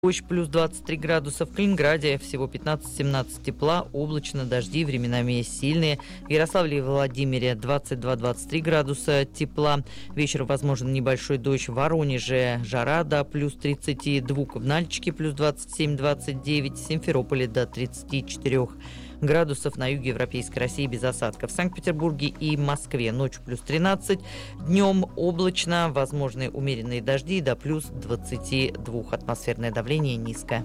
Дождь плюс 23 градуса. В Калининграде всего 15-17 тепла, облачно, дожди временами сильные. В Ярославле и Владимире 22-23 градуса тепла. Вечером возможен небольшой дождь. В Воронеже жара до плюс 32, в Нальчике плюс 27-29, в Симферополе до 34 градусов, на юге Европейской России без осадков. В Санкт-Петербурге и Москве ночью плюс 13, днем облачно, возможны умеренные дожди до плюс 22. Атмосферное давление низкое.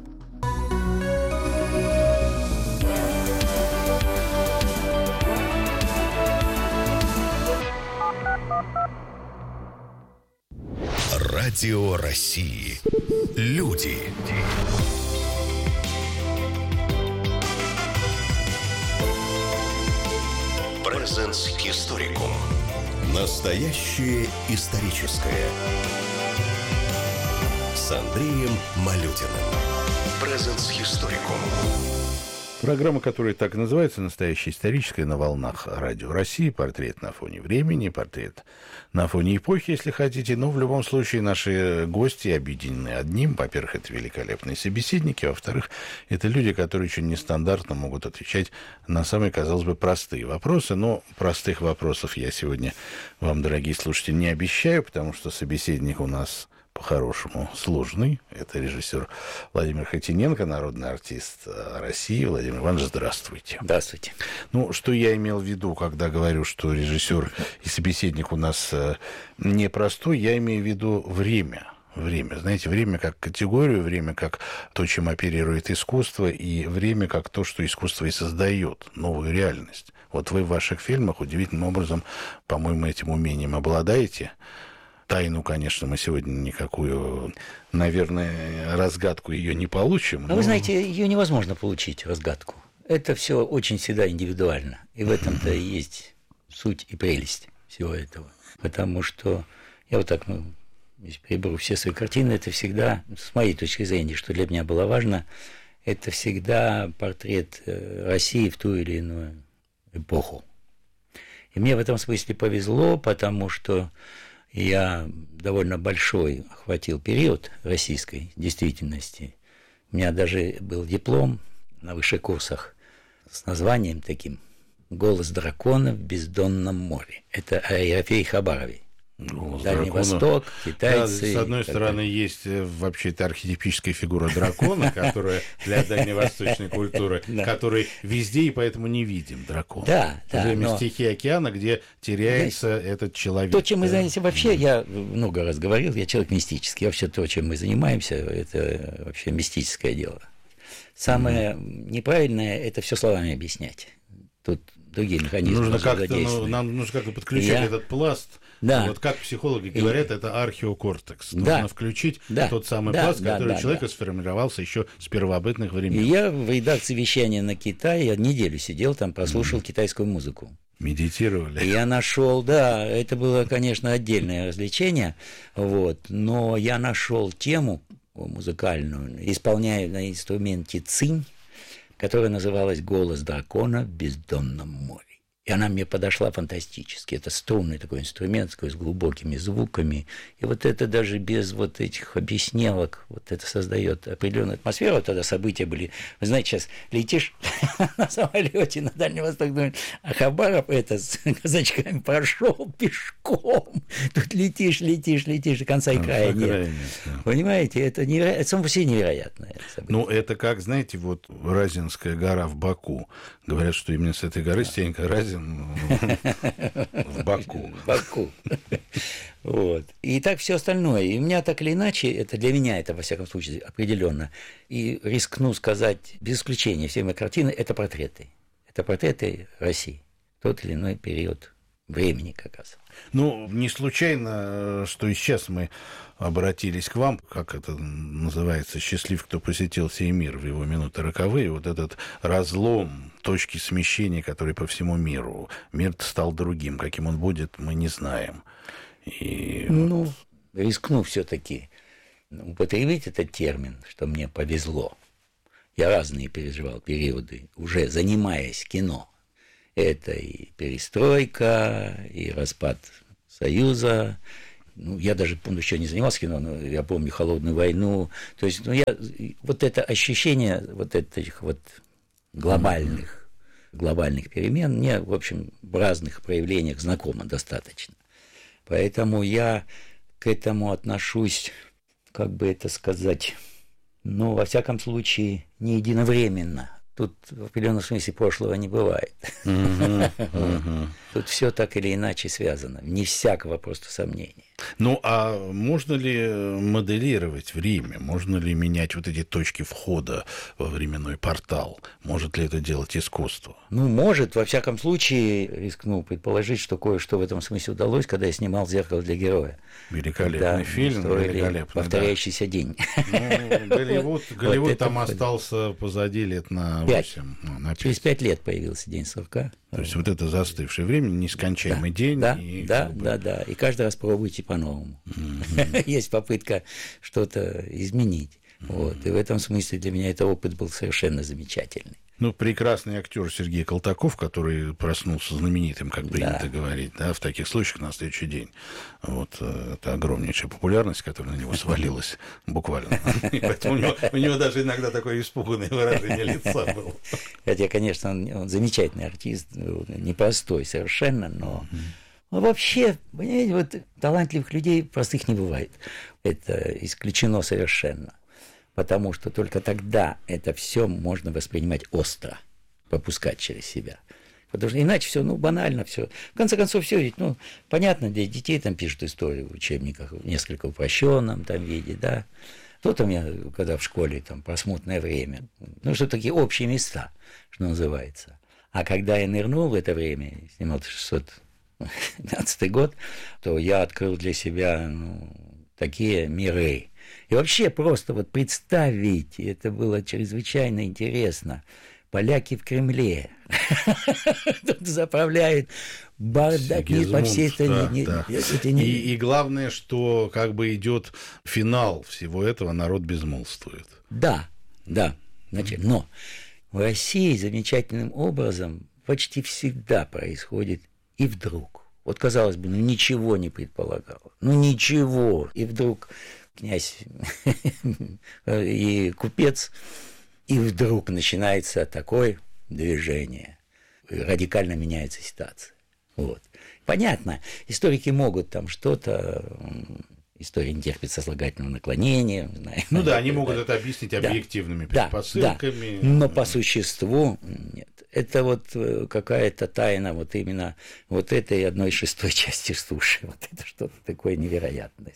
Радио России. Люди. Presence Historicum. Настоящее историческое. С Андреем Малютиным. Presence Historicum. Программа, которая так и называется, «Настоящая историческая», на волнах Радио России. Портрет на фоне времени, портрет на фоне эпохи, если хотите. Но в любом случае наши гости объединены одним. Во-первых, это великолепные собеседники. Во-вторых, это люди, которые очень нестандартно могут отвечать на самые, казалось бы, простые вопросы. Но простых вопросов я сегодня вам, дорогие слушатели, не обещаю, потому что собеседник у нас по-хорошему сложный. Это режиссер Владимир Хотиненко, народный артист России. Владимир Иванович, здравствуйте. Здравствуйте. Ну, что я имел в виду, когда говорю, что режиссер и собеседник у нас непростой, я имею в виду время. Время, знаете, время как категорию, время как то, чем оперирует искусство, и время как то, что искусство и создает новую реальность. Вот вы в ваших фильмах удивительным образом, по-моему, этим умением обладаете. Тайну, конечно, мы сегодня никакую, наверное, разгадку ее не получим. Но вы знаете, ее невозможно получить, разгадку. Это все очень всегда индивидуально. И в этом-то и есть суть и прелесть всего этого. Потому что я вот так, если переберу все свои картины, это всегда, с моей точки зрения, что для меня было важно, это всегда портрет России в ту или иную эпоху. И мне в этом смысле повезло, потому что я довольно большой охватил период российской действительности. У меня даже был диплом на высших курсах с названием таким «Голос дракона в бездонном море». Это о Ерофее Хабарове. Дальний Восток, китайцы. Да, с одной стороны, есть вообще-то архетипическая фигура дракона, которая для дальневосточной культуры, который везде и поэтому не видим дракона. Да, в то время стихии океана, где теряется этот человек. То, чем мы занимаемся вообще, я много раз говорил, я человек мистический. Вообще то, чем мы занимаемся, это вообще мистическое дело. Самое неправильное – это все словами объяснять. Тут другие механизмы задействованы. Нам нужно как-то подключать этот пласт. Да. Вот как психологи говорят, это археокортекс. Нужно включить тот самый пласт, который у человека сформировался еще с первобытных времен. И я в редакции вещания на Китай, я неделю сидел там, прослушал китайскую музыку. Медитировали. Я нашел, это было, конечно, отдельное развлечение, но я нашел тему музыкальную, исполняя на инструменте цинь, которая называлась «Голос дракона в бездонном море». И она мне подошла фантастически. Это струнный такой инструмент с глубокими звуками. И вот это даже без вот этих объяснялок, вот это создает определенную атмосферу. Тогда события были... Вы знаете, сейчас летишь на самолете на Дальний Восток, а Хабаров с казачками прошел пешком. Тут летишь, и конца и края нет. Понимаете, это само по себе невероятное событие. Ну, это как, знаете, вот Разинская гора в Баку. Говорят, что именно с этой горы Стенька Разин в Баку. И так все остальное. И у меня так или иначе, это для меня, это во всяком случае определенно. И рискну сказать, без исключения, все мои картины – это портреты. Это портреты России. Тот или иной период времени как раз. Ну, не случайно, что и сейчас мы обратились к вам, как это называется, «Счастлив, кто посетил сей мир» в его минуты роковые, вот этот разлом, точки смещения, которые по всему миру. Мир стал другим, каким он будет, мы не знаем. Рискну все-таки употребить этот термин, что мне повезло. Я разные переживал периоды, уже занимаясь кино. Это и перестройка, и распад Союза, я даже, еще не занимался кино, но я помню «Холодную войну». То есть, вот это ощущение вот этих вот глобальных перемен мне, в общем, в разных проявлениях знакомо достаточно. Поэтому я к этому отношусь, как бы это сказать, во всяком случае, не единовременно. Тут в определенном смысле прошлого не бывает. Тут все так или иначе связано, не всякого просто сомнения. А можно ли моделировать время? Можно ли менять вот эти точки входа во временной портал? Может ли это делать искусство? Может. Во всяком случае, рискну предположить, что кое-что в этом смысле удалось, когда я снимал «Зеркало для героя». Великолепный фильм, великолепный. Повторяющийся день. Голливуд там остался позади лет на 8. Через 5 лет появился «День сурка». То есть вот это застывшее время, нескончаемый день. Да. И каждый раз пробуйте по-новому. Есть попытка что-то изменить. И в этом смысле для меня этот опыт был совершенно замечательный. Прекрасный актер Сергей Колтаков, который проснулся знаменитым, как принято говорить, в таких случаях на следующий день. Это огромнейшая популярность, которая на него свалилась буквально. Поэтому у него даже иногда такое испуганное выражение лица было. Хотя, конечно, он замечательный артист, непростой совершенно, но... вообще, понимаете, талантливых людей простых не бывает. Это исключено совершенно. Потому что только тогда это все можно воспринимать остро, пропускать через себя. Потому что иначе все, банально все. В конце концов, все ведь, понятно, для детей там пишут историю в учебниках в несколько упрощенном виде, да. Тут у меня, когда в школе про смутное время, что такие общие места, что называется. А когда я нырнул в это время, снимал 615 год, то я открыл для себя, такие миры. И вообще просто представить, это было чрезвычайно интересно. Поляки в Кремле. Тут заправляют бардаки по всей стране. И главное, что идет финал всего этого, народ безмолвствует. Да. Но в России замечательным образом почти всегда происходит и вдруг. Казалось бы, ничего не предполагал. Ничего. И вдруг князь и купец, и вдруг начинается такое движение. Радикально меняется ситуация. Понятно, историки могут что-то... История не терпит сослагательного наклонения. Они могут это объяснить объективными предпосылками. Но по существу нет. Это какая-то тайна именно этой 1/6 части суши. Это что-то такое невероятное.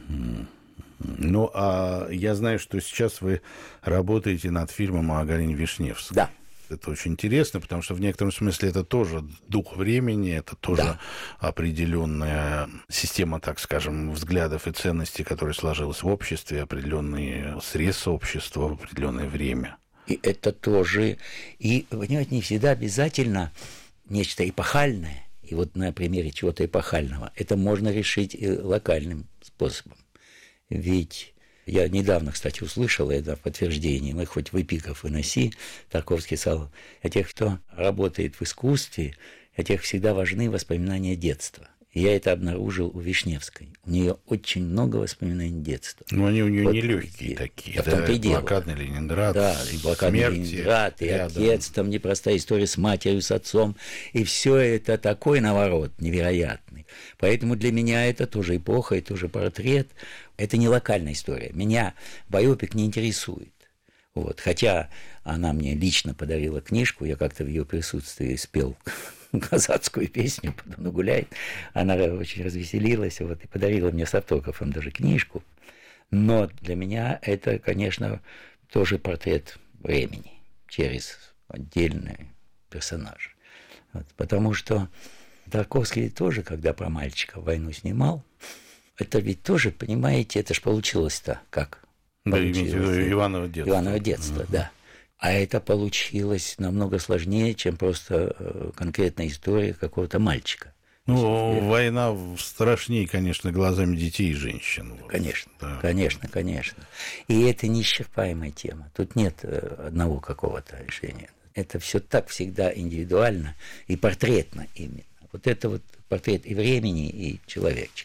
Я знаю, что сейчас вы работаете над фильмом о Галине Вишневской. Да. Это очень интересно, потому что в некотором смысле это тоже дух времени, это тоже определенная система, так скажем, взглядов и ценностей, которая сложилась в обществе, определенный срез общества в определенное время. И это тоже, и, понимаете, не всегда обязательно нечто эпохальное. И на примере чего-то эпохального это можно решить и локальным способом. Ведь я недавно, кстати, услышал это в подтверждении, хоть выпиков выноси, Тарковский сказал, о тех, кто работает в искусстве, о тех всегда важны воспоминания детства. И я это обнаружил у Вишневской. У нее очень много воспоминаний детства. Они у нее нелегкие такие. Блокадный Ленинград. И блокадный Ленинград, и отец, непростая история с матерью, с отцом. И все это такой наворот невероятный. Поэтому для меня это тоже эпоха, и тоже портрет. Это не локальная история. Меня байопик не интересует. Хотя она мне лично подарила книжку, я как-то в ее присутствии спел казацкую песню «Подуну гуляет». Она очень развеселилась и подарила мне с автографом даже книжку. Но для меня это, конечно, тоже портрет времени через отдельные персонажи. Потому что Тарковский тоже, когда про мальчика войну снимал, это ведь тоже, понимаете, это ж получилось-то как? Иваново детство. Иваново детство, да. А это получилось намного сложнее, чем просто конкретная история какого-то мальчика. Война страшнее, конечно, глазами детей и женщин. Конечно, конечно. И это неисчерпаемая тема. Тут нет одного какого-то решения. Это все так всегда индивидуально и портретно именно. Это портрет и времени, и человечка.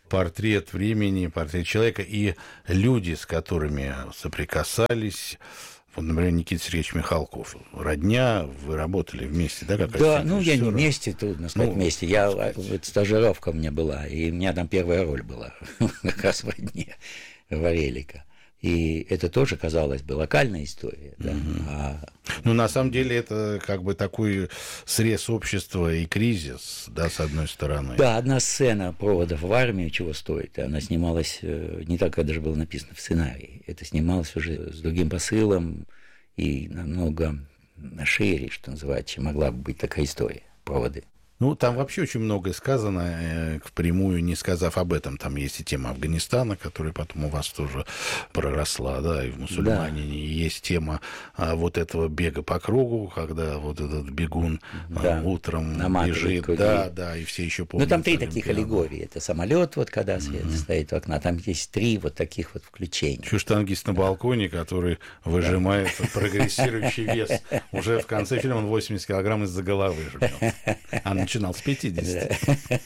портрет времени, портрет человека и люди, с которыми соприкасались. Вот, например, Никита Сергеевич Михалков. Родня, вы работали вместе, да? Да, я не вместе, трудно сказать вместе. Вот стажировка у меня была, и у меня там первая роль была как раз в «Родне» Варелика. И это тоже, казалось бы, локальная история. Да? На самом деле, это как бы такой срез общества и кризис, да, с одной стороны. Да, одна сцена проводов в армию чего стоит. Она снималась не так, как даже было написано в сценарии. Это снималось уже с другим посылом и намного шире, что называется, чем могла бы быть такая история, проводы. Там вообще очень многое сказано, впрямую не сказав об этом. Там есть и тема Афганистана, которая потом у вас тоже проросла, да, и в «Мусульманине». И есть тема вот этого бега по кругу, когда вот этот бегун утром бежит. Да, и все еще помнят. Там 3 таких аллегории. Это самолет, вот когда свет стоит у окна, там есть 3 вот таких вот включения. Штангист на балконе, который выжимает прогрессирующий вес. Уже в конце фильма он 80 килограмм из-за головы жмет. Начинал с 50.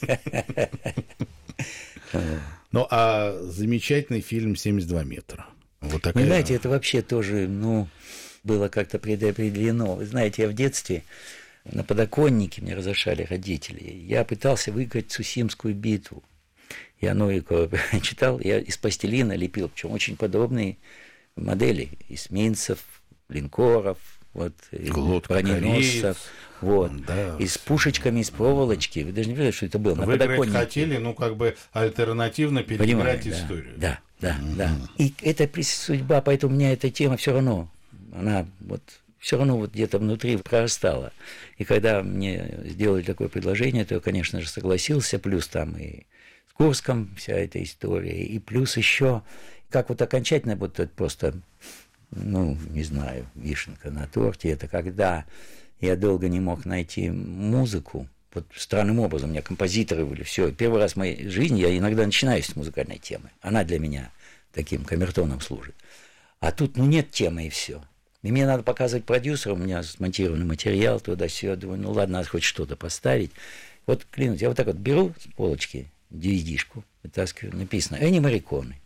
А замечательный фильм «72 метра». Вот такая... Вы знаете, это вообще тоже, было как-то предопределено. Вы знаете, я в детстве на подоконнике мне разрешали родители. Я пытался выиграть Цусимскую битву. Я Новикова читал, я из пластилина лепил, причем очень подробные модели эсминцев, линкоров, броненосцев. И с пушечками из проволочки. Вы даже не понимаете, что это было. Вы играть хотели, альтернативно переиграть историю. Да. И это судьба, поэтому у меня эта тема все равно, она все равно где-то внутри прорастала. И когда мне сделали такое предложение, то я, конечно же, согласился, плюс там и с Курском вся эта история, и плюс еще, как окончательно это просто, не знаю, вишенка на торте, это когда... Я долго не мог найти музыку. Странным образом, у меня композиторы были, все. Первый раз в моей жизни я иногда начинаю с музыкальной темы. Она для меня таким камертоном служит. А тут, нет темы, и все. И мне надо показывать продюсеру, у меня смонтированный материал, туда-сюда. Думаю, ладно, надо хоть что-то поставить. Клянусь, я так беру с полочки DVD-шку, вытаскиваю, написано «Энни Морриконе».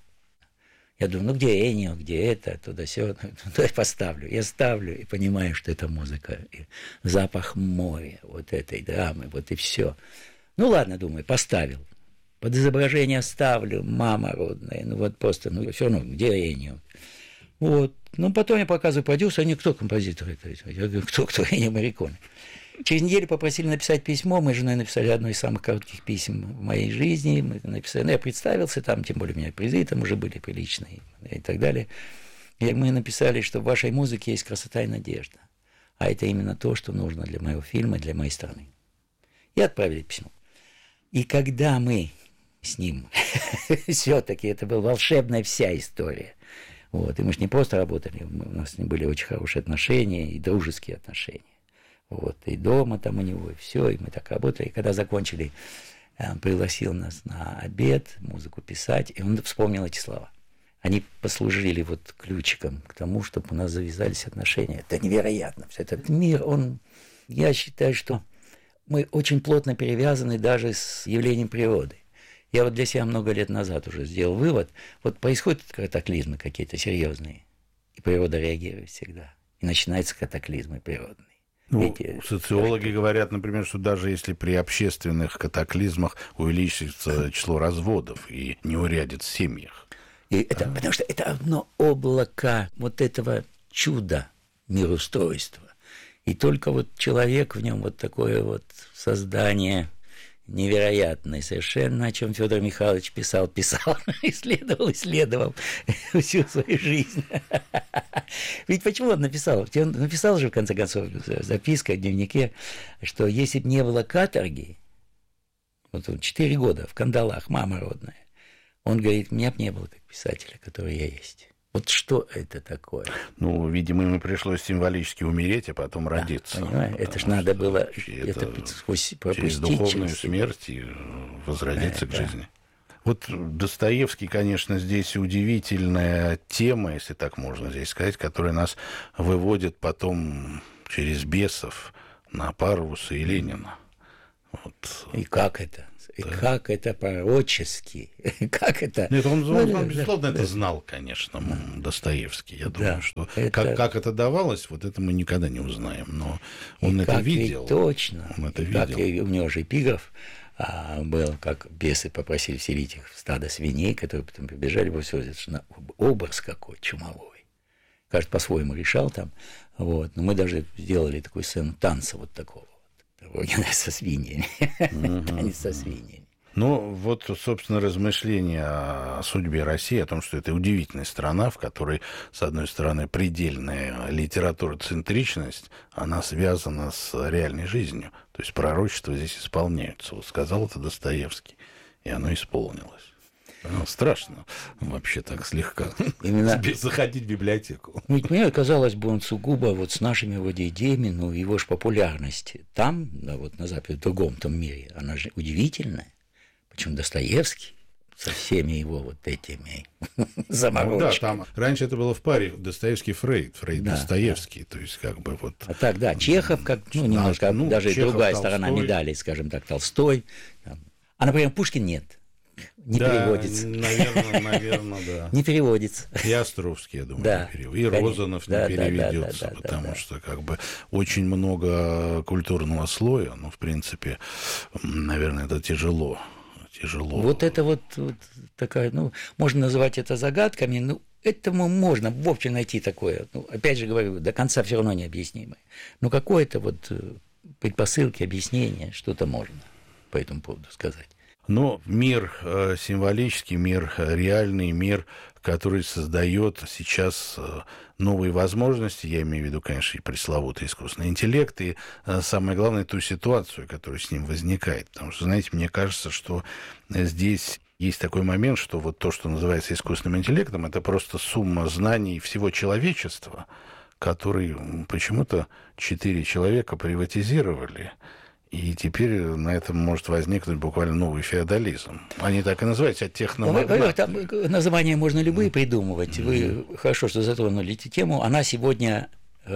Я думаю, где Энио, где это, туда-сюда, туда поставлю. Я ставлю и понимаю, что это музыка, и запах моря, этой драмы, и все. Ладно, думаю, поставил. Под изображение ставлю, мама родная, просто, все равно, где Энио? Потом я показываю продюсеру, они кто композитор это? Я говорю, кто, Эннио Морриконе. Через неделю попросили написать письмо, мы с женой написали одно из самых коротких писем в моей жизни, мы написали, я представился там, тем более у меня призы там уже были приличные и так далее. И мы написали, что в вашей музыке есть красота и надежда, а это именно то, что нужно для моего фильма, для моей страны. И отправили письмо. И когда мы с ним, все-таки это была волшебная вся история, и мы же не просто работали, у нас с ним были очень хорошие отношения и дружеские отношения. И дома там у него, и все, и мы так работали. И когда закончили, он пригласил нас на обед, музыку писать, и он вспомнил эти слова. Они послужили ключиком к тому, чтобы у нас завязались отношения. Это невероятно. Этот мир, я считаю, что мы очень плотно перевязаны даже с явлением природы. Я для себя много лет назад уже сделал вывод. Происходят катаклизмы какие-то серьезные, и природа реагирует всегда. И начинаются катаклизмы природные. Социологи говорят, например, что даже если при общественных катаклизмах увеличится число разводов и неурядиц в семьях. Потому что это одно облако этого чуда мироустройства. И только человек в нем такое создание невероятное совершенно, о чем Федор Михайлович писал, исследовал всю свою жизнь. Ведь почему он написал? Он написал же, в конце концов, записка в дневнике, что если бы не было каторги, 4 года в кандалах, мама родная, он говорит, меня бы не было как писателя, который я есть. Что это такое? Видимо, ему пришлось символически умереть, а потом родиться. Понимаешь? Это ж надо было через духовную смерть и возродиться к жизни. Достоевский, конечно, здесь удивительная тема, если так можно здесь сказать, которая нас выводит потом через бесов на Парвуса и Ленина. И как это? И как это пророчески, как это... Нет, он безусловно, это знал, конечно, Достоевский. Я думаю, что как это давалось, вот это мы никогда не узнаем. Но он это видел. Точно. Он это видел. Как видел. У него же эпиграф был, как бесы попросили вселить их в стадо свиней, которые потом побежали во все. Образ какой чумовой. Каждый по-своему решал там. Вот. Но мы даже сделали такую сцену танца вот такого. Со свиньями. Танец со свиньями. Ну, вот, собственно, размышления о судьбе России, о том, что это удивительная страна, в которой, с одной стороны, предельная литературоцентричность, она связана с реальной жизнью. То есть пророчества здесь исполняются. Вот сказал это Достоевский, и оно исполнилось. Страшно вообще так слегка именно заходить в библиотеку. Ведь мне казалось бы, он сугубо вот с нашими вот идеями, ну, его же популярность там, да, вот на Западе, в другом том мире, она же удивительная. Причем Достоевский со всеми его вот этими заморочками. Да, там раньше это было в паре Достоевский-Фрейд, Фрейд-Достоевский, то есть как бы вот... А так, да, Чехов, как, ну, немножко, даже Чехов, другая сторона медали, скажем так, Толстой. А, например, Пушкин нет. Не переводится. Наверное, да. Не переводится. И Островский, я думаю, да, не переводится. И Розанов не переведется, потому что как бы очень много культурного слоя, ну, в принципе, наверное, это тяжело. Вот это вот такая, ну, можно называть это загадками, но этому можно в общем найти такое, ну, опять же говорю, до конца все равно необъяснимое. Но какое-то вот предпосылки, объяснение, что-то можно по этому поводу сказать. Но мир символический, мир реальный, мир, который создает сейчас новые возможности, я имею в виду, конечно, и пресловутый искусственный интеллект, и самое главное, ту ситуацию, которая с ним возникает. Потому что, знаете, мне кажется, что здесь есть такой момент, что вот то, что называется искусственным интеллектом, это просто сумма знаний всего человечества, который почему-то 4 человека приватизировали. И теперь на этом может возникнуть буквально новый феодализм. Они так и называются, техномагнаты. Там названия можно любые придумывать. Вы хорошо, что затронули эту тему. Она сегодня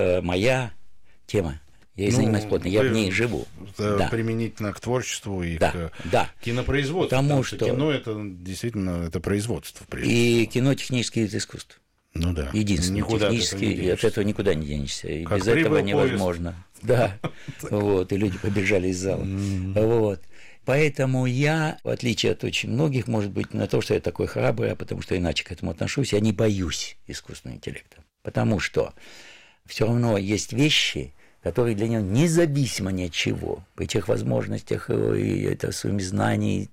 моя тема. Я ей занимаюсь плотно, я в ней живу. Применительно к творчеству и к кинопроизводству. Потому что кино — это действительно это производство. И кино — технический вид искусства. Ну да. Единственное, технически, от этого никуда не денешься. И без этого невозможно. Да. Вот, и люди побежали из зала. Вот. Поэтому я, в отличие от очень многих, может быть, на то, что я такой храбрый, а потому что иначе к этому отношусь, я не боюсь искусственного интеллекта. Потому что все равно есть вещи, которые для него независимо ни от чего, при тех возможностях и это, своими знаниями,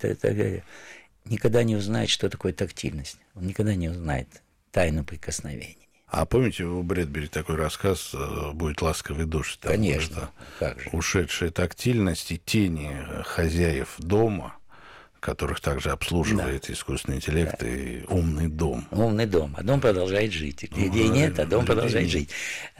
никогда не узнает, что такое тактильность. Он никогда не узнает тайну прикосновения. А помните, у Брэдбери такой рассказ «Будет ласковый дождь»? Конечно, как же. Ушедшая тактильность и тени хозяев дома, которых также обслуживает искусственный интеллект и умный дом. Умный дом. А дом продолжает жить. Людей нет, а дом продолжает жить.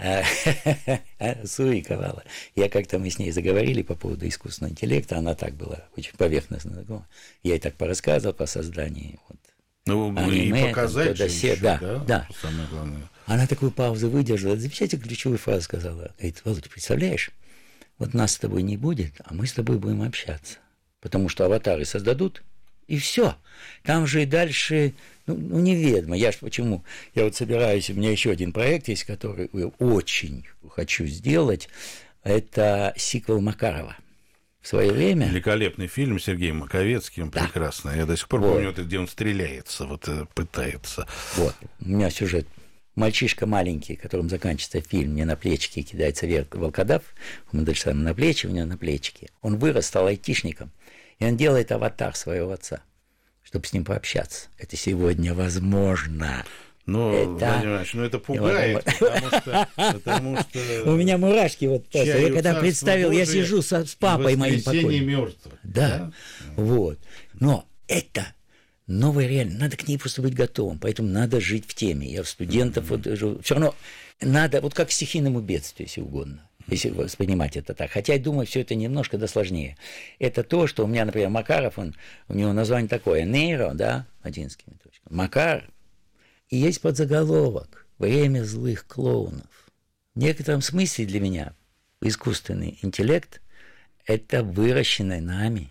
Суриковала. Как-то мы с ней заговорили по поводу искусственного интеллекта, она так была очень поверхностно знакома. Я ей так порассказывал по созданию аниме, и показать же еще, да. Самое главное. Она такую паузу выдержала, замечательную ключевую фразу сказала. Говорит: Володя, представляешь, вот нас с тобой не будет, а мы с тобой будем общаться. Потому что аватары создадут, и все. Там же и дальше, неведомо. Я вот собираюсь, у меня еще один проект есть, который я очень хочу сделать. Это сиквел Макарова. В свое время... Великолепный фильм с Сергеем Маковецким, прекрасно. Я до сих пор помню, где он стреляется, пытается. Вот, у меня сюжет. Мальчишка маленький, которым заканчивается фильм, мне на плечики кидается волкодав, у Мандельштама на плечи, у него на плечики. Он вырос, стал айтишником, и он делает аватар своего отца, чтобы с ним пообщаться. Это сегодня возможно. Это пугает, потому что... У меня мурашки Я когда представил, я сижу с папой моим покойным. Мертвых. Да, вот. Но это новая реальность. Надо к ней просто быть готовым, поэтому надо жить в теме. Я в студентов все равно надо, как к стихийному бедствию, если угодно, если воспринимать это так. Хотя я думаю, все это немножко сложнее. Это то, что у меня, например, Макаров, у него название такое, нейро, да, латинскими точками, Макар. И есть подзаголовок «Время злых клоунов». В некотором смысле для меня искусственный интеллект – это выращенная нами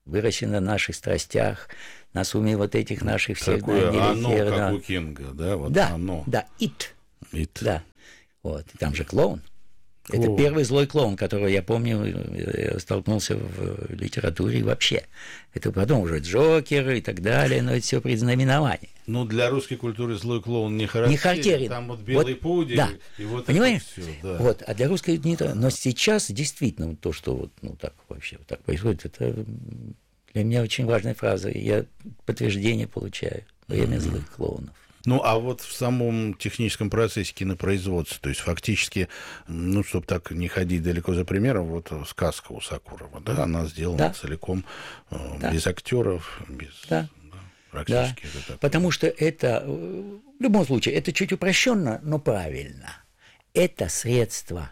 выращен на наших страстях, на сумме вот этих наших всех... Такое оно, как у Кинга, да? Вот да, оно. Да, it. Да. Вот. И там же клоун. Это первый злой клоун, которого я помню, столкнулся в литературе вообще. Это потом уже Джокер и так далее, но это все предзнаменование. Ну, для русской культуры злой клоун не характерен. Там вот белый пудель, да. И вот понимаешь? Это все. Да. Вот, а для русской не то. Но сейчас действительно то, что вот, ну, так вообще вот так происходит, это для меня очень важная фраза. Я подтверждение получаю. Время злых клоунов. Ну, а вот в самом техническом процессе кинопроизводства, то есть фактически, ну, чтобы так не ходить далеко за примером, вот сказка у Сакурова, да, она сделана целиком, без актеров, без... Практически. Да. Это так. Потому что это, в любом случае, это чуть упрощенно, но правильно. Это средство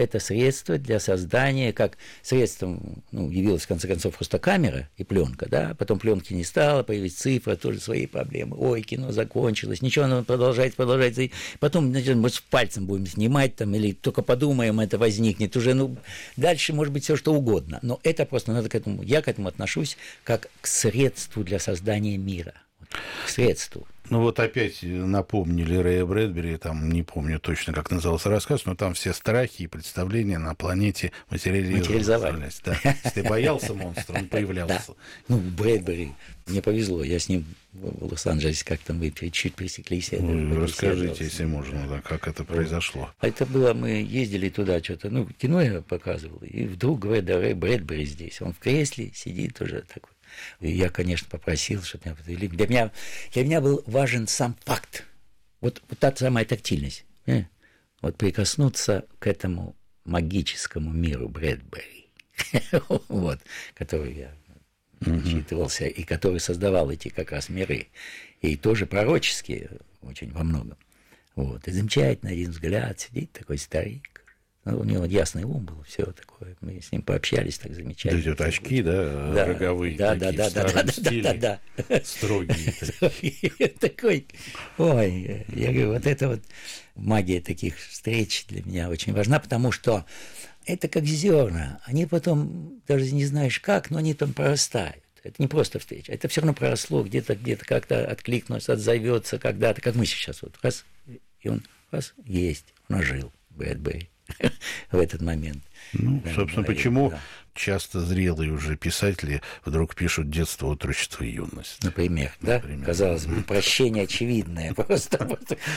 для создания, как средством, ну, явилась, в конце концов, просто камера и пленка, да, потом пленки не стало, появились цифры, тоже свои проблемы. Ой, кино закончилось, ничего, оно продолжается. Потом, значит, может, пальцем будем снимать там, или только подумаем, это возникнет уже, ну, дальше может быть все что угодно. Но это просто надо к этому, я к этому отношусь как к средству для создания мира, к средству. Ну вот опять напомнили Рэя Брэдбери, там не помню точно, как назывался рассказ, но там все страхи и представления на планете материализовались. Да. Если ты боялся монстра, он появлялся. Да. Ну, Брэдбери, мне повезло, я с ним в Лос-Анджелесе как-то мы чуть пресеклись. Расскажите, если можно, да, как это произошло. Это было, мы ездили туда что-то, ну, кино я показывал, и вдруг говорят, да, Рэй Брэдбери здесь, он в кресле сидит уже такой. И я, конечно, попросил, чтобы меня подвели. Для меня был важен сам факт. Вот та самая тактильность. Вот прикоснуться к этому магическому миру Брэдбери, вот, который я считывался, и который создавал эти как раз миры. И тоже пророческие очень во многом. Вот. И замечательно, один взгляд, сидит такой старик. У него ясный ум был, все такое. Мы с ним пообщались так замечательно. То есть вот очки, да, роговые, да, строгие. Такой, ой, я говорю, вот это вот магия таких встреч для меня очень важна, потому что это как зерна. Они потом, даже не знаешь как, но они там прорастают. Это не просто встреча, это все равно проросло, где-то как-то откликнулось, отзовется когда-то, как мы сейчас вот раз, и он раз есть, он ожил, Брэдбери. В этот момент. Ну, собственно, почему часто зрелые уже писатели вдруг пишут детство, отрочество и юность. Например, да? Казалось бы, прощение очевидное. Просто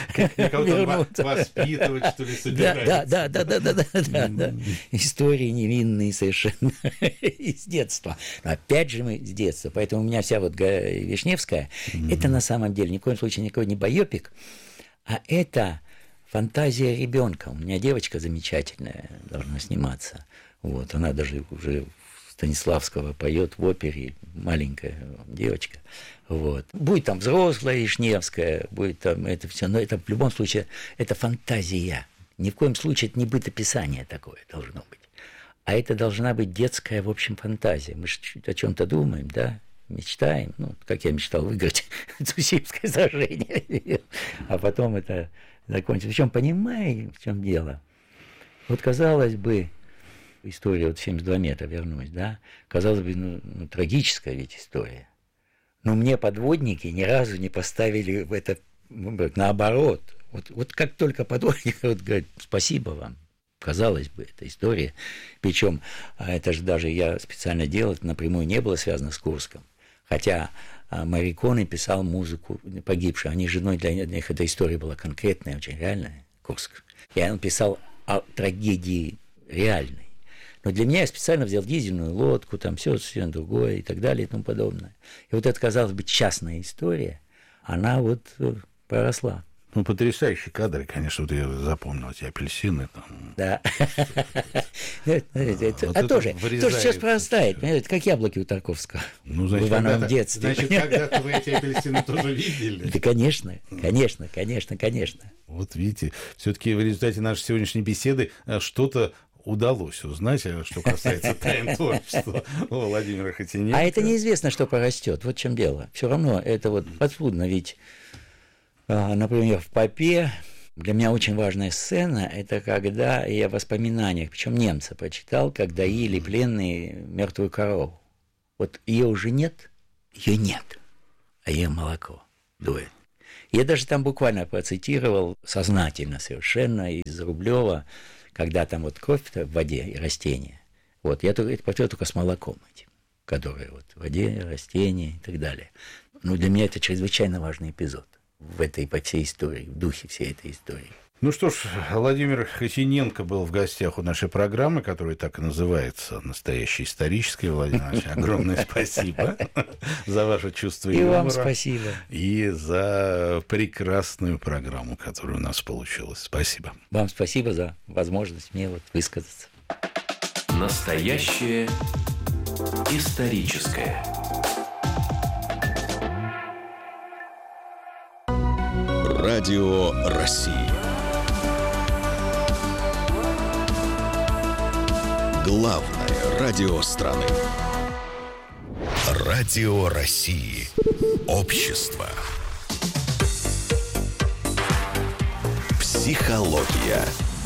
кого-то воспитывать, что ли, собирается. Да. Истории невинные совершенно из детства. Но опять же мы с детства. Поэтому у меня вся вот Вишневская, это на самом деле ни в коем случае никакой не байопик, а это фантазия ребенка. У меня девочка замечательная должна сниматься. Вот, она даже уже Станиславского поет в опере, маленькая девочка. Вот. Будет там взрослая Вишневская, будет там это все, но это в любом случае это фантазия. Ни в коем случае это не бытописание такое должно быть. А это должна быть детская, в общем, фантазия. Мы же о чем-то думаем, да? Мечтаем, ну, как я мечтал выиграть Цусимское сражение, а потом это закончилось. Причем понимаете, в чем дело? Вот казалось бы, история вот 72 метра, вернусь, да, казалось бы, ну, трагическая ведь история. Но мне подводники ни разу не поставили в это, наоборот. Вот как только подводник вот говорит, спасибо вам. Казалось бы, эта история. Причем, это же даже я специально делал, это напрямую не было связано с Курском. Хотя Морриконе писал музыку погибшую. Они с женой, для них эта история была конкретная, очень реальная, Курск. И он писал о трагедии реальной. Но для меня я специально взял дизельную лодку, там все другое и так далее и тому подобное. И вот это, казалось бы, частная история, она вот проросла. Ну, потрясающие кадры, конечно, вот я запомнил эти апельсины. Там. Да. А тоже сейчас прорастает, понимаете, как яблоки у Тарковского в Ивановом детстве. Значит, когда-то вы эти апельсины тоже видели? Да, конечно. Вот видите, все-таки в результате нашей сегодняшней беседы что-то удалось узнать, что касается тайн творчества Владимира Хотиненко. А это неизвестно, что порастет. Вот в чем дело. Все равно это вот подспудно, ведь, например, в «Попе» для меня очень важная сцена, это когда я в воспоминаниях, причем немца прочитал, как доили пленные мертвую корову. Вот ее уже нет, а ее молоко дует. Я даже там буквально процитировал сознательно совершенно из Рублева, когда там вот кровь в воде и растения. Вот, я повторил только с молоком этим, которое вот в воде, растения и так далее. Ну, для меня это чрезвычайно важный эпизод во всей истории, в духе всей этой истории. Ну что ж, Владимир Хатиненко был в гостях у нашей программы, которая так и называется «Настоящая историческая». Владимир Ильич, огромное спасибо за ваше чувство юмора. И вам спасибо. И за прекрасную программу, которая у нас получилась. Спасибо. Вам спасибо за возможность мне вот высказаться. Настоящее историческое. Радио России. Главное радио страны. Радио России. Общество. Психология.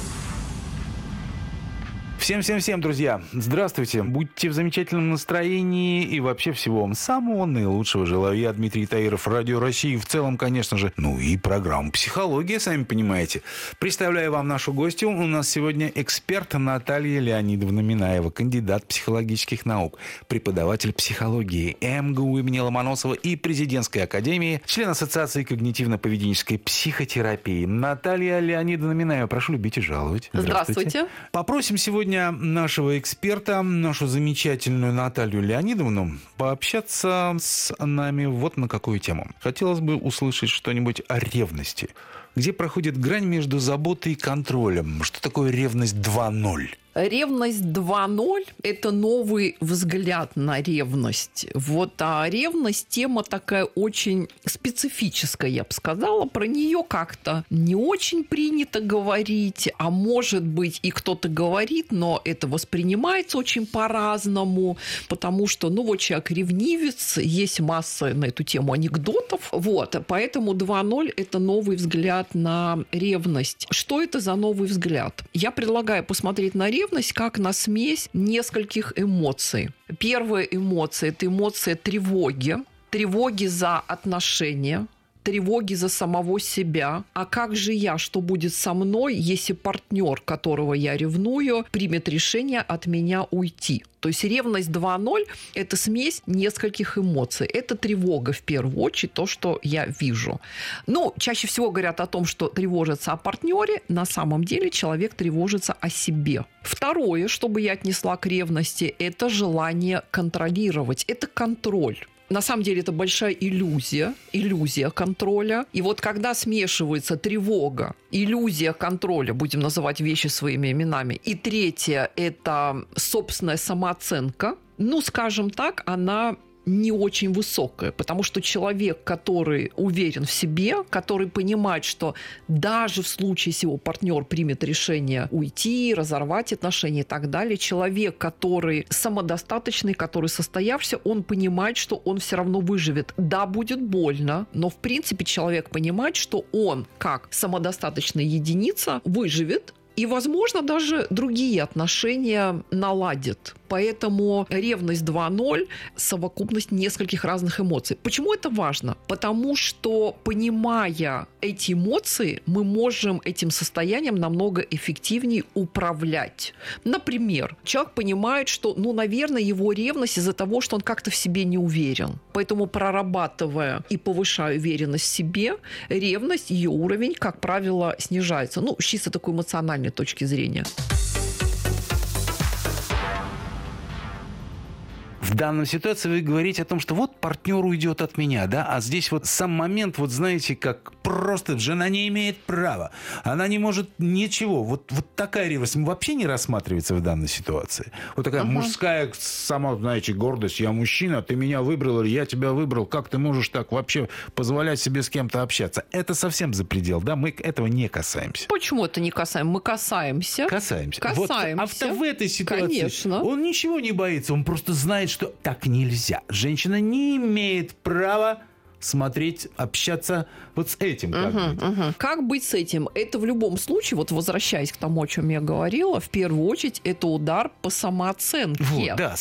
Всем, друзья, здравствуйте. Будьте в замечательном настроении и вообще всего вам самого наилучшего желаю. Я Дмитрий Таиров, Радио России, в целом, конечно же, ну и программу «Психология», сами понимаете. Представляю вам нашу гостью. У нас сегодня эксперт Наталья Леонидовна Минаева, кандидат психологических наук, преподаватель психологии МГУ имени Ломоносова и Президентской академии, член Ассоциации когнитивно-поведенческой психотерапии. Наталья Леонидовна Минаева, прошу любить и жаловать. Здравствуйте. Попросим сегодня нашего эксперта, нашу замечательную Наталью Леонидовну, пообщаться с нами вот на какую тему. Хотелось бы услышать что-нибудь о ревности. Где проходит грань между заботой и контролем? Что такое ревность 2.0? Ревность 2.0 – это новый взгляд на ревность. А ревность – тема такая очень специфическая, я бы сказала. Про нее как-то не очень принято говорить, а может быть и кто-то говорит, но это воспринимается очень по-разному, потому что, человек ревнивец, есть масса на эту тему анекдотов. Поэтому 2.0 – это новый взгляд на ревность. Что это за новый взгляд? Я предлагаю посмотреть на ревность как на смесь нескольких эмоций. Первая эмоция – это эмоция тревоги. Тревоги за отношения, тревоги за самого себя. А как же я, что будет со мной, если партнер, которого я ревную, примет решение от меня уйти? То есть ревность 2.0 – это смесь нескольких эмоций. Это тревога, в первую очередь, то, что я вижу. Чаще всего говорят о том, что тревожится о партнере. На самом деле человек тревожится о себе. Второе, что бы я отнесла к ревности, это желание контролировать. Это контроль. На самом деле это большая иллюзия контроля. И когда смешивается тревога, иллюзия контроля, будем называть вещи своими именами, и третье – это собственная самооценка, скажем так, она не очень высокая, потому что человек, который уверен в себе, который понимает, что даже в случае, если его партнер примет решение уйти, разорвать отношения и так далее, человек, который самодостаточный, который состоявшийся, он понимает, что он все равно выживет. Да, будет больно, но в принципе человек понимает, что он, как самодостаточная единица, выживет, и, возможно, даже другие отношения наладит. Поэтому ревность 2.0 – совокупность нескольких разных эмоций. Почему это важно? Потому что, понимая эти эмоции, мы можем этим состоянием намного эффективнее управлять. Например, человек понимает, что, наверное, его ревность из-за того, что он как-то в себе не уверен. Поэтому, прорабатывая и повышая уверенность в себе, ревность, ее уровень, как правило, снижается. С чисто такой эмоциональной точки зрения. В данной ситуации вы говорите о том, что партнер уйдет от меня, да, а здесь сам момент, знаете, как просто жена не имеет права, она не может ничего. Вот такая ревность вообще не рассматривается в данной ситуации. Такая мужская, сама, знаете, гордость, я мужчина, ты меня выбрал или я тебя выбрал, как ты можешь так вообще позволять себе с кем-то общаться? Это совсем за предел, да, мы этого не касаемся. Почему это не касаем? Мы касаемся. Касаемся. А в этой ситуации конечно. Он ничего не боится, он просто знает, что так нельзя. Женщина не имеет права смотреть, общаться вот с этим. Как быть с этим? Это в любом случае, вот возвращаясь к тому, о чем я говорила, в первую очередь это удар по самооценке. Вот, да,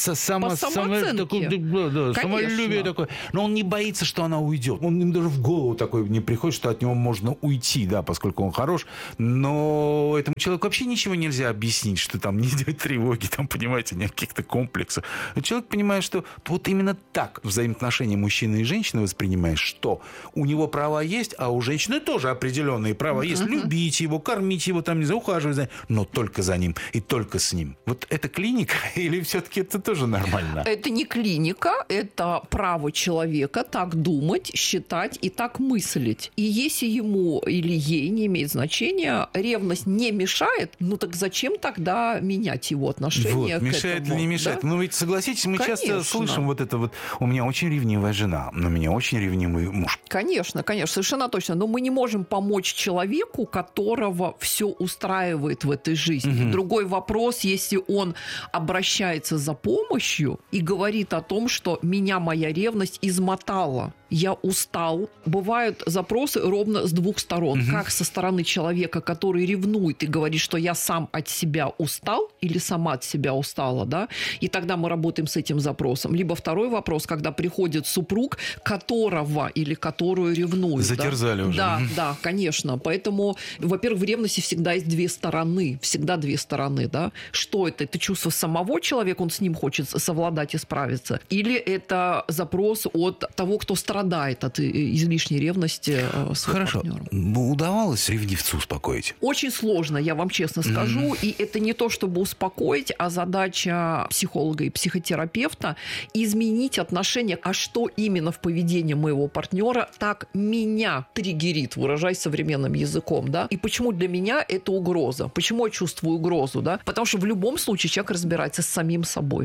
самолюбие такое. Но он не боится, что она уйдет. Им даже в голову такое не приходит, что от него можно уйти, да, поскольку он хорош. Но этому человеку вообще ничего нельзя объяснить, что там нет тревоги, там, понимаете, нет каких-то комплексов. Человек понимает, что вот именно так взаимоотношения мужчины и женщины воспринимаешь, что у него права есть, а у женщины тоже определенные права есть. Любить его, кормить его, там, не знаю, ухаживать за ним, но только за ним и только с ним. Вот это клиника или все-таки это тоже нормально? Это не клиника, это право человека так думать, считать и так мыслить. И если ему или ей не имеет значения, ревность не мешает, ну так зачем тогда менять его отношение к мешает этому? Или не мешает? Да? Ну ведь согласитесь, мы часто слышим вот это вот: у меня очень ревнивая жена, но у меня очень ревнивый муж. Конечно, совершенно точно. Но мы не можем помочь человеку, которого все устраивает в этой жизни. Другой вопрос, если он обращается за помощью и говорит о том, что меня моя ревность измотала, я устал. Бывают запросы ровно с двух сторон. Как со стороны человека, который ревнует и говорит, что я сам от себя устал или сама от себя устала, да, и тогда мы работаем с этим запросом. Либо второй вопрос, когда приходит супруг, которого или которую ревнуют. Затерзали уже. Да, конечно. Поэтому, во-первых, в ревности всегда есть две стороны. Всегда две стороны, да. Что это? Это чувство самого человека, он с ним хочет совладать и справиться? Или это запрос от того, кто страдает от излишней ревности своим партнером? Удавалось ревнивцу успокоить? Очень сложно, я вам честно скажу. И это не то, чтобы успокоить, а задача психолога и психотерапевта изменить отношение. А что именно в поведении моего партнера так меня триггерит, выражаясь современным языком, да? И почему для меня это угроза? Почему я чувствую угрозу, да? Потому что в любом случае человек разбирается с самим собой.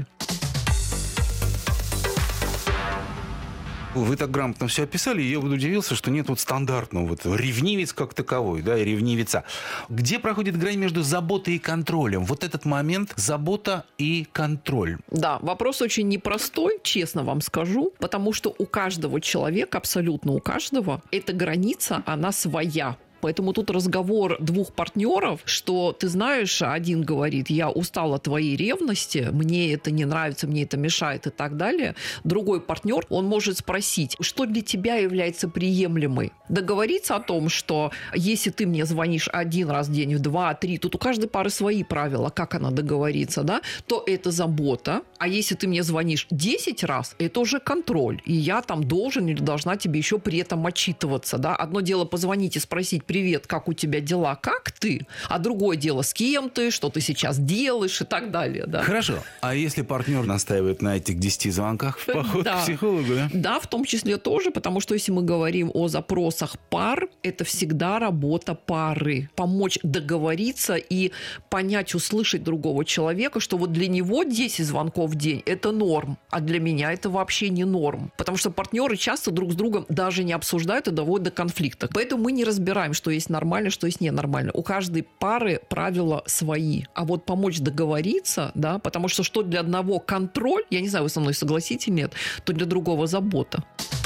Вы так грамотно все описали, и я вот удивился, что нет вот стандартного вот ревнивец как таковой, да, и ревнивица. Где проходит грань между заботой и контролем? Вот этот момент — забота и контроль. Да, вопрос очень непростой, честно вам скажу, потому что у каждого человека, абсолютно у каждого, эта граница, она своя. Поэтому тут разговор двух партнеров, что, ты знаешь, один говорит: я устал от твоей ревности, мне это не нравится, мне это мешает и так далее. Другой партнер, он может спросить, что для тебя является приемлемой. Договориться о том, что если ты мне звонишь один раз в день, в 2-3, тут у каждой пары свои правила, как она договорится, да, то это забота. А если ты мне звонишь 10 раз, это уже контроль. И я там должен или должна тебе еще при этом отчитываться. Да? Одно дело позвонить и спросить: привет, как у тебя дела, как ты? А другое дело, с кем ты, что ты сейчас делаешь и так далее. Да? Хорошо. А если партнер настаивает на этих 10 звонках в поход к психологу? Да? Да, в том числе тоже, потому что если мы говорим о запросах пар, это всегда работа пары. Помочь договориться и понять, услышать другого человека, что вот для него 10 звонков в день – это норм, а для меня это вообще не норм. Потому что партнеры часто друг с другом даже не обсуждают и доводят до конфликта. Поэтому мы не разбираем, что есть нормально, что есть ненормально. У каждой пары правила свои. А вот помочь договориться, да, потому что для одного контроль, я не знаю, вы со мной согласитесь или нет, то для другого забота.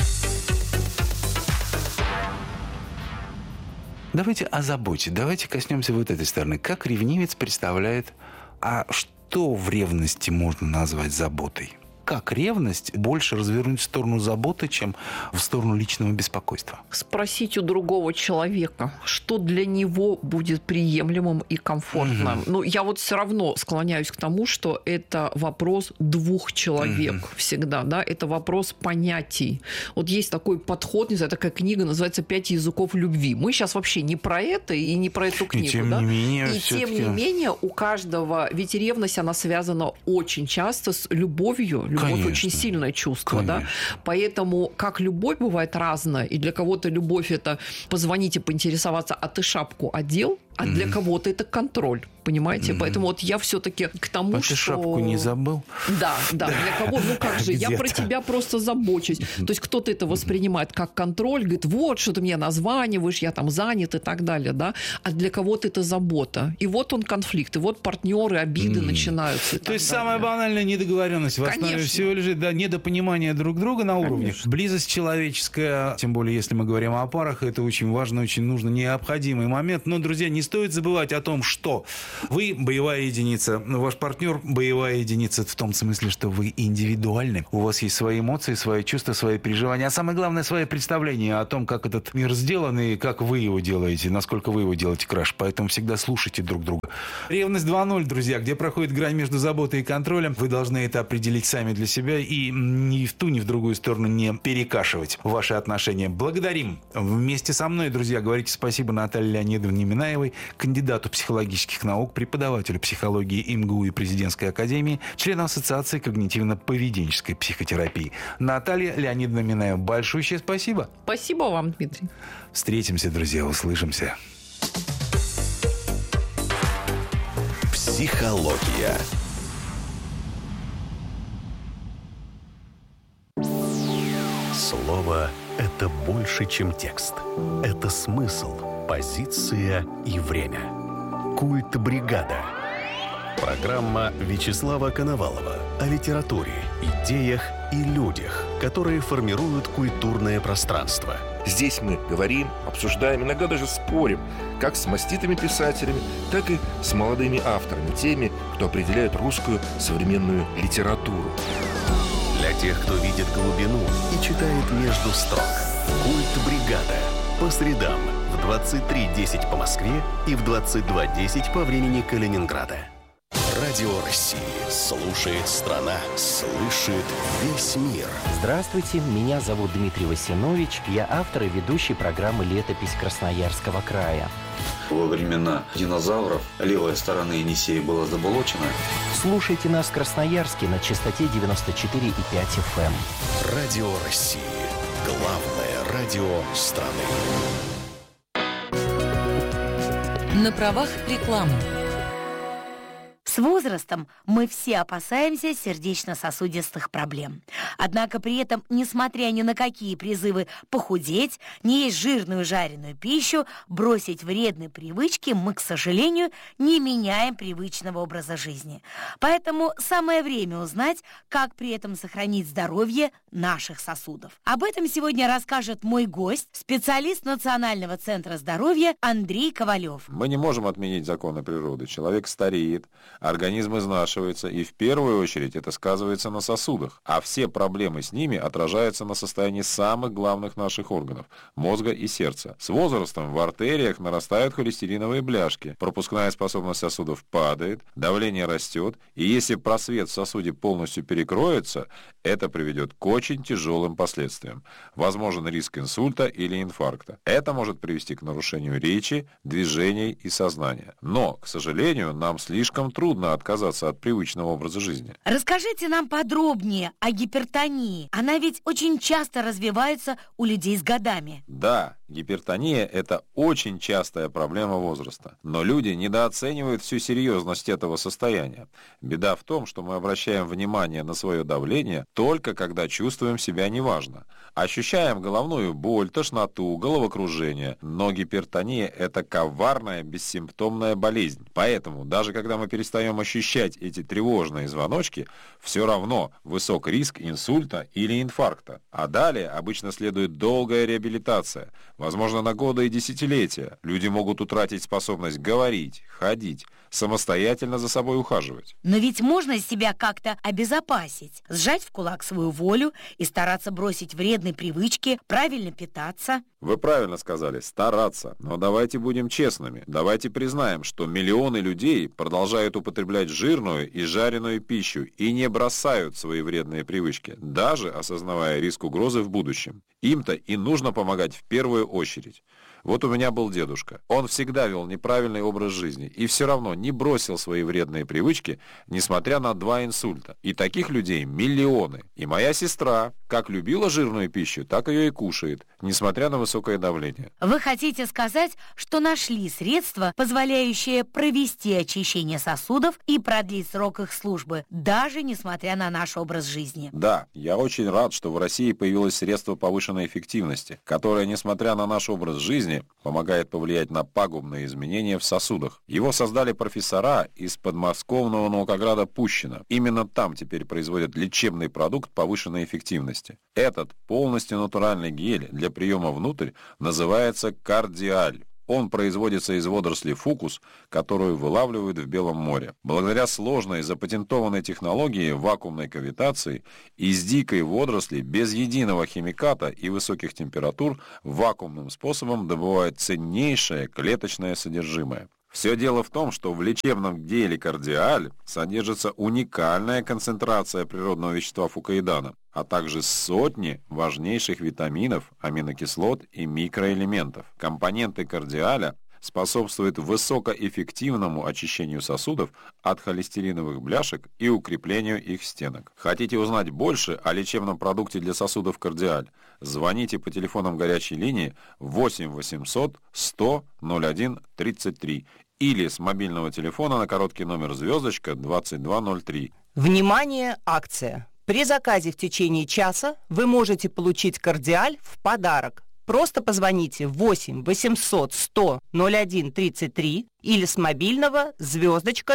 Давайте о заботе. Давайте коснемся вот этой стороны. Как ревнивец представляет, а что в ревности можно назвать заботой? Как ревность больше развернуть в сторону заботы, чем в сторону личного беспокойства? Спросить у другого человека, что для него будет приемлемым и комфортным. Ну, я вот все равно склоняюсь к тому, что это вопрос двух человек всегда, да, это вопрос понятий. Вот есть такой подход, не знаю, такая книга, называется «5 языков любви». Мы сейчас вообще не про это и не про эту книгу, тем не менее, у каждого, ведь ревность, она связана очень часто с любовью. Любовь — очень сильное чувство, да? Поэтому как любовь бывает разная, и для кого-то любовь — это позвонить и поинтересоваться: а ты шапку одел? а для кого-то это контроль. Понимаете? Поэтому вот я все-таки к тому, ты что... шапку не забыл? Да, для кого? Ну как же, я про Где-то. тебя просто забочусь. То есть кто-то это воспринимает как контроль, говорит, вот, что ты мне названиваешь, я там занят и так далее, да. А для кого-то это забота. И вот он конфликт, и вот партнеры, обиды начинаются. То есть самая банальная недоговоренность в основе Конечно. всего лежит, да, недопонимание друг друга на уровне. Близость человеческая, тем более, если мы говорим о парах, это очень важно, очень нужно, необходимый момент. Но, друзья, не стоит забывать о том, что вы боевая единица, ваш партнер боевая единица в том смысле, что вы индивидуальны. У вас есть свои эмоции, свои чувства, свои переживания, а самое главное, свое представление о том, как этот мир сделан и как вы его делаете, насколько вы его делаете краш. Поэтому всегда слушайте друг друга. Ревность 2.0, друзья, где проходит грань между заботой и контролем. Вы должны это определить сами для себя и ни в ту, ни в другую сторону не перекашивать ваши отношения. Благодарим. Вместе со мной, друзья, говорите спасибо Наталье Леонидовне Минаевой, кандидату психологических наук, преподавателю психологии МГУ и Президентской академии, члену Ассоциации когнитивно-поведенческой психотерапии. Наталья Леонидовна Минаева, большое спасибо. Спасибо вам, Дмитрий. Встретимся, друзья, услышимся. Психология. Слово – это больше, чем текст. Это смысл, позиция и время. Культ бригада. Программа Вячеслава Коновалова о литературе, идеях и людях, которые формируют культурное пространство. Здесь мы говорим, обсуждаем, иногда даже спорим, как с маститыми писателями, так и с молодыми авторами, теми, кто определяет русскую современную литературу. Для тех, кто видит глубину и читает между строк. Культ бригада. По средам в 23:10 по Москве и в 22:10 по времени Калининграда. Радио России. Слушает страна. Слышит весь мир. Здравствуйте, меня зовут Дмитрий Васинович. Я автор и ведущий программы «Летопись Красноярского края». Во времена динозавров левая сторона Енисея была заболочена. Слушайте нас в Красноярске на частоте 94,5 FM. Радио России. Главное радио страны. На правах рекламы. С возрастом мы все опасаемся сердечно-сосудистых проблем. Однако при этом, несмотря ни на какие призывы похудеть, не есть жирную жареную пищу, бросить вредные привычки, мы, к сожалению, не меняем привычного образа жизни. Поэтому самое время узнать, как при этом сохранить здоровье наших сосудов. Об этом сегодня расскажет мой гость, специалист Национального центра здоровья Андрей Ковалев. Мы не можем отменить законы природы. Человек стареет, организм изнашивается, и в первую очередь это сказывается на сосудах. А все проблемы с ними отражаются на состоянии самых главных наших органов – мозга и сердца. С возрастом в артериях нарастают холестериновые бляшки, пропускная способность сосудов падает, давление растет, и если просвет в сосуде полностью перекроется, это приведет к очень тяжелым последствиям. Возможен риск инсульта или инфаркта. Это может привести к нарушению речи, движений и сознания. Но, к сожалению, нам слишком трудно отказаться от привычного образа жизни. Расскажите нам подробнее о гипертонии. Она ведь очень часто развивается у людей с годами. Да, гипертония – это очень частая проблема возраста. Но люди недооценивают всю серьезность этого состояния. Беда в том, что мы обращаем внимание на свое давление только когда чувствуем себя неважно. Ощущаем головную боль, тошноту, головокружение. Но гипертония – это коварная, бессимптомная болезнь. Поэтому, даже когда мы перестаем ощущать эти тревожные звоночки, все равно высок риск инсульта или инфаркта. А далее обычно следует долгая реабилитация, возможно, на годы и десятилетия. Люди могут утратить способность говорить, ходить, самостоятельно за собой ухаживать. Но ведь можно себя как-то обезопасить, сжать в кулак свою волю и стараться бросить вредные привычки, правильно питаться. Вы правильно сказали, стараться. Но давайте будем честными. Давайте признаем, что миллионы людей продолжают употреблять жирную и жареную пищу и не бросают свои вредные привычки, даже осознавая риск угрозы в будущем. Им-то и нужно помогать в первую очередь. Вот у меня был дедушка. Он всегда вел неправильный образ жизни и все равно не бросил свои вредные привычки, несмотря на 2 инсульта. И таких людей миллионы. И моя сестра как любила жирную пищу, так ее и кушает, несмотря на высокое давление. Вы хотите сказать, что нашли средства, позволяющие провести очищение сосудов и продлить срок их службы, даже несмотря на наш образ жизни? Да, я очень рад, что в России появилось средство повышенной эффективности, которое, несмотря на наш образ жизни, помогает повлиять на пагубные изменения в сосудах. Его создали профессора из подмосковного Наукограда Пущино. Именно там теперь производят лечебный продукт повышенной эффективности. Этот полностью натуральный гель для приема внутрь называется «Кардиаль». Он производится из водорослей фукус, которую вылавливают в Белом море. Благодаря сложной запатентованной технологии вакуумной кавитации из дикой водоросли без единого химиката и высоких температур вакуумным способом добывают ценнейшее клеточное содержимое. Все дело в том, что в лечебном геле «Кардиаль» содержится уникальная концентрация природного вещества фукоидана, а также сотни важнейших витаминов, аминокислот и микроэлементов. Компоненты «Кардиаля» способствует высокоэффективному очищению сосудов от холестериновых бляшек и укреплению их стенок. Хотите узнать больше о лечебном продукте для сосудов «Кардиаль»? Звоните по телефонам горячей линии 8 800 100 01 33 или с мобильного телефона на короткий номер звездочка 2203. Внимание, акция! При заказе в течение часа вы можете получить «Кардиаль» в подарок. Просто позвоните 8 800 100 01 33 или с мобильного звездочка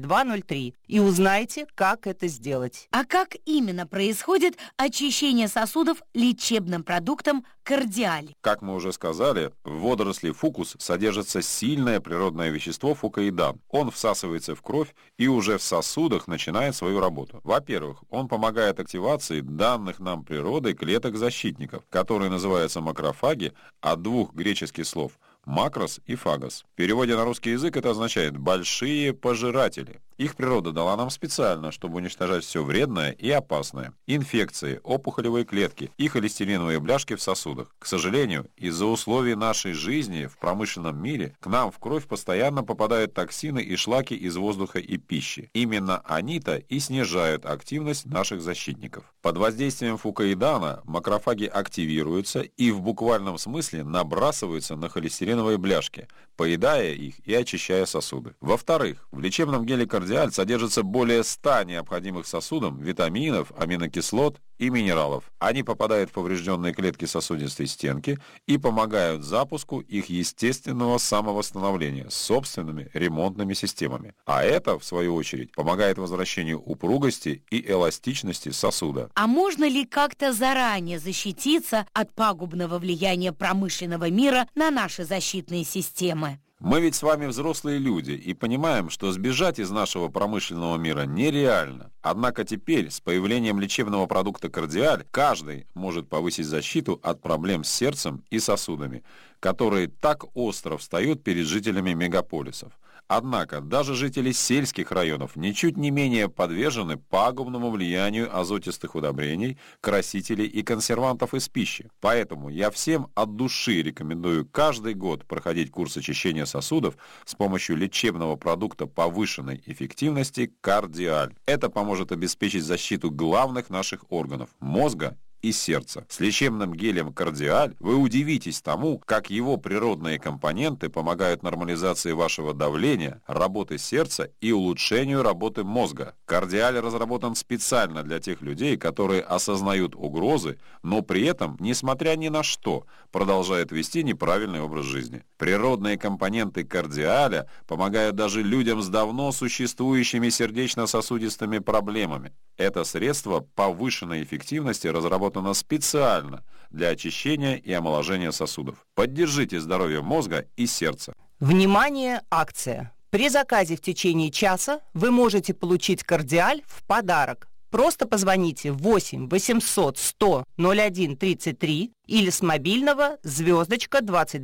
2203 и узнайте, как это сделать. А как именно происходит очищение сосудов лечебным продуктом «Кардиаль»? Как мы уже сказали, в водоросли фукус содержится сильное природное вещество фукоидан. Он всасывается в кровь и уже в сосудах начинает свою работу. Во-первых, он помогает активации данных нам природой клеток-защитников, которые называются макрофаги, от 2 греческих слов «макрос» и «фагос». В переводе на русский язык это означает «большие пожиратели». Их природа дала нам специально, чтобы уничтожать все вредное и опасное. Инфекции, опухолевые клетки и холестериновые бляшки в сосудах. К сожалению, из-за условий нашей жизни в промышленном мире к нам в кровь постоянно попадают токсины и шлаки из воздуха и пищи. Именно они-то и снижают активность наших защитников. Под воздействием фукоидана макрофаги активируются и в буквальном смысле набрасываются на холестериновые бляшки, поедая их и очищая сосуды. Во-вторых, в лечебном геле «Кардиаль» содержится более 100 необходимых сосудам витаминов, аминокислот и минералов. Они попадают в поврежденные клетки сосудистой стенки и помогают запуску их естественного самовосстановления с собственными ремонтными системами. А это, в свою очередь, помогает возвращению упругости и эластичности сосуда. А можно ли как-то заранее защититься от пагубного влияния промышленного мира на наши защитные системы? Мы ведь с вами взрослые люди и понимаем, что сбежать из нашего промышленного мира нереально. Однако теперь, с появлением лечебного продукта «Кардиаль», каждый может повысить защиту от проблем с сердцем и сосудами, которые так остро встают перед жителями мегаполисов. Однако даже жители сельских районов ничуть не менее подвержены пагубному влиянию азотистых удобрений, красителей и консервантов из пищи. Поэтому я всем от души рекомендую каждый год проходить курс очищения сосудов с помощью лечебного продукта повышенной эффективности «Кардиаль». Это поможет обеспечить защиту главных наших органов – мозга и сердца. С лечебным гелем «Кардиаль» вы удивитесь тому, как его природные компоненты помогают нормализации вашего давления, работы сердца и улучшению работы мозга. «Кардиаль» разработан специально для тех людей, которые осознают угрозы, но при этом, несмотря ни на что, продолжают вести неправильный образ жизни. Природные компоненты «Кардиаля» помогают даже людям с давно существующими сердечно-сосудистыми проблемами. Это средство повышенной эффективности разработано специально для очищения и омоложения сосудов. Поддержите здоровье мозга и сердца. Внимание, акция! При заказе в течение часа вы можете получить «Кардиаль» в подарок. Просто позвоните 8 800 100 01 33 или с мобильного звездочка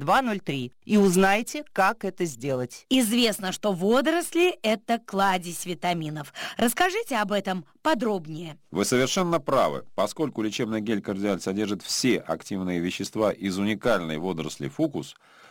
2203 и узнайте, как это сделать. Известно, что водоросли – это кладезь витаминов. Расскажите об этом подробнее. Вы совершенно правы. Поскольку лечебный гель «Кардиаль» содержит все активные вещества из уникальной водоросли фукус,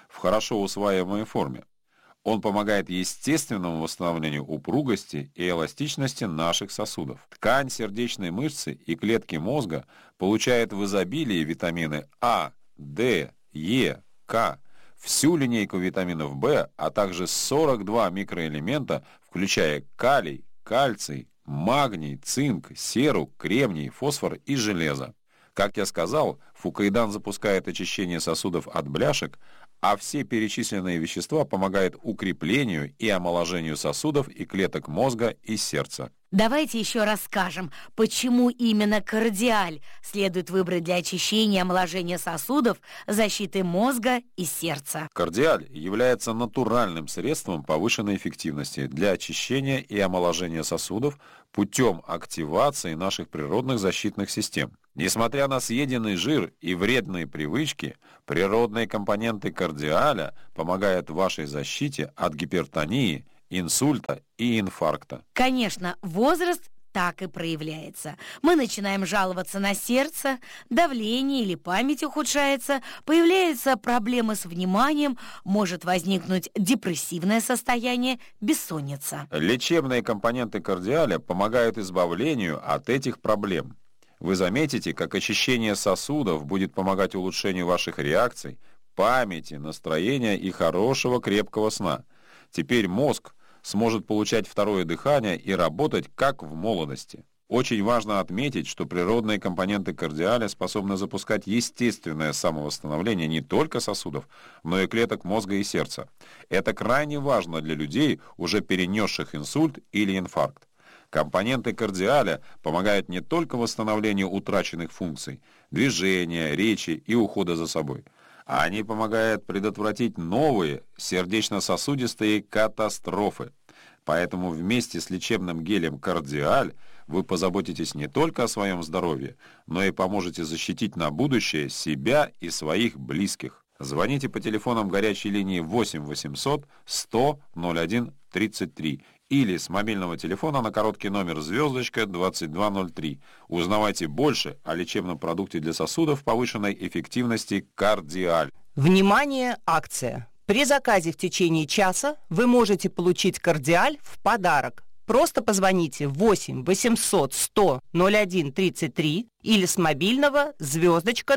в хорошо усваиваемой форме. Он помогает естественному восстановлению упругости и эластичности наших сосудов. Ткань сердечной мышцы и клетки мозга получают в изобилии витамины А, D, Е, К, всю линейку витаминов В, а также 42 микроэлемента, включая калий, кальций, магний, цинк, серу, кремний, фосфор и железо. Как я сказал, фукоидан запускает очищение сосудов от бляшек, а все перечисленные вещества помогают укреплению и омоложению сосудов и клеток мозга и сердца. Давайте еще расскажем, почему именно кардиаль следует выбрать для очищения и омоложения сосудов, защиты мозга и сердца. Кардиаль является натуральным средством повышенной эффективности для очищения и омоложения сосудов путем активации наших природных защитных систем. Несмотря на съеденный жир и вредные привычки, природные компоненты кардиаля помогают вашей защите от гипертонии, инсульта и инфаркта. Конечно, возраст так и проявляется. Мы начинаем жаловаться на сердце, давление или память ухудшается, появляются проблемы с вниманием, может возникнуть депрессивное состояние, бессонница. Лечебные компоненты кардиаля помогают избавлению от этих проблем. Вы заметите, как очищение сосудов будет помогать улучшению ваших реакций, памяти, настроения и хорошего крепкого сна. Теперь мозг сможет получать второе дыхание и работать как в молодости. Очень важно отметить, что природные компоненты кардиаля способны запускать естественное самовосстановление не только сосудов, но и клеток мозга и сердца. Это крайне важно для людей, уже перенесших инсульт или инфаркт. Компоненты кардиаля помогают не только восстановлению утраченных функций, движения, речи и ухода за собой, а они помогают предотвратить новые сердечно-сосудистые катастрофы. Поэтому вместе с лечебным гелем «Кардиаль» вы позаботитесь не только о своем здоровье, но и поможете защитить на будущее себя и своих близких. Звоните по телефонам горячей линии 8 800 100 01 33 или с мобильного телефона на короткий номер звездочка 2203. Узнавайте больше о лечебном продукте для сосудов повышенной эффективности «Кардиаль». Внимание, акция! При заказе в течение часа вы можете получить «Кардиаль» в подарок. Просто позвоните 8 800 100 01 33 или с мобильного звездочка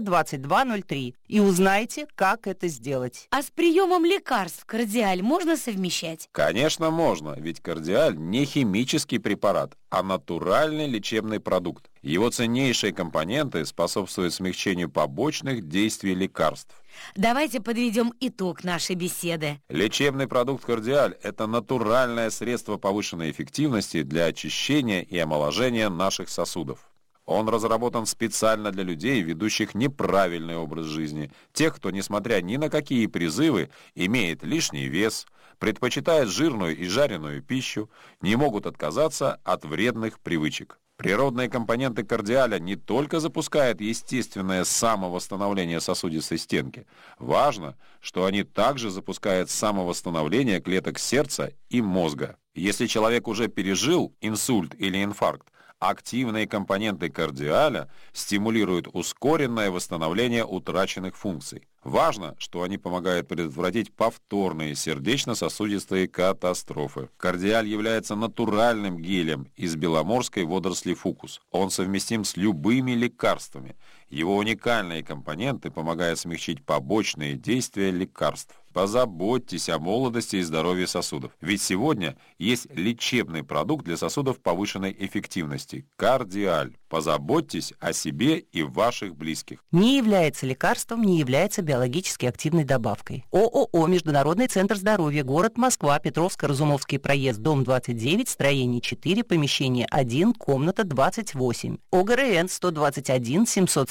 2203 и узнайте, как это сделать. А с приемом лекарств кардиаль можно совмещать? Конечно, можно, ведь кардиаль не химический препарат, а натуральный лечебный продукт. Его ценнейшие компоненты способствуют смягчению побочных действий лекарств. Давайте подведем итог нашей беседы. Лечебный продукт кардиаль – это натуральное средство повышенной эффективности для очищения и омоложения наших сосудов. Он разработан специально для людей, ведущих неправильный образ жизни, тех, кто, несмотря ни на какие призывы, имеет лишний вес, предпочитает жирную и жареную пищу, не могут отказаться от вредных привычек. Природные компоненты кардиаля не только запускают естественное самовосстановление сосудистой стенки. Важно, что они также запускают самовосстановление клеток сердца и мозга. Если человек уже пережил инсульт или инфаркт, активные компоненты кардиаля стимулируют ускоренное восстановление утраченных функций. Важно, что они помогают предотвратить повторные сердечно-сосудистые катастрофы. Кардиаль является натуральным гелем из беломорской водоросли фукус. Он совместим с любыми лекарствами. Его уникальные компоненты помогают смягчить побочные действия лекарств. Позаботьтесь о молодости и здоровье сосудов. Ведь сегодня есть лечебный продукт для сосудов повышенной эффективности – Кардиаль. Позаботьтесь о себе и ваших близких. Не является лекарством, не является биологически активной добавкой. ООО «Международный центр здоровья», город Москва, Петровско-Разумовский проезд, дом 29, строение 4, помещение 1, комната 28. ОГРН 121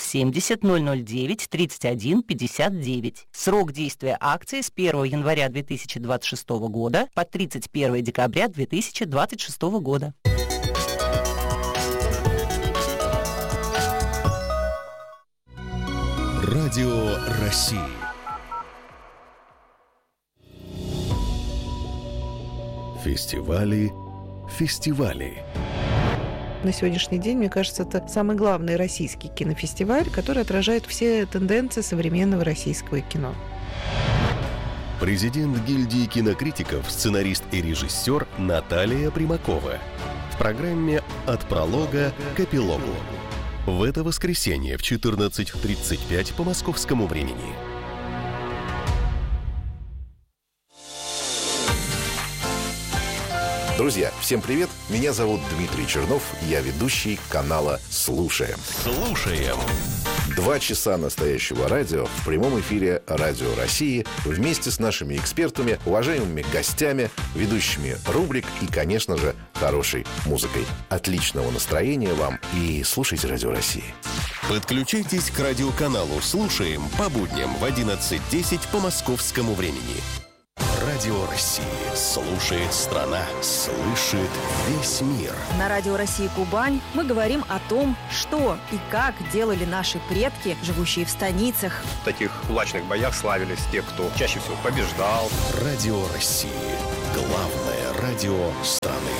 770 009 31 59. Срок действия акции с 1 января 2026 года по 31 декабря 2026 года. Радио России. Фестивали. На сегодняшний день, мне кажется, это самый главный российский кинофестиваль, который отражает все тенденции современного российского кино. Президент гильдии кинокритиков, сценарист и режиссер Наталья Примакова. В программе «От пролога к эпилогу». В это воскресенье в 14:35 по московскому времени. Друзья, всем привет! Меня зовут Дмитрий Чернов, я ведущий канала «Слушаем». Слушаем. 2 часа настоящего радио в прямом эфире Радио России вместе с нашими экспертами, уважаемыми гостями, ведущими рубрик и, конечно же, хорошей музыкой. Отличного настроения вам и слушайте Радио России. Подключайтесь к радиоканалу «Слушаем» по будням в 11:10 по московскому времени. Радио России. Слушает страна. Слышит весь мир. На Радио России Кубань мы говорим о том, что и как делали наши предки, живущие в станицах. В таких кулачных боях славились те, кто чаще всего побеждал. Радио России. Главное радио страны.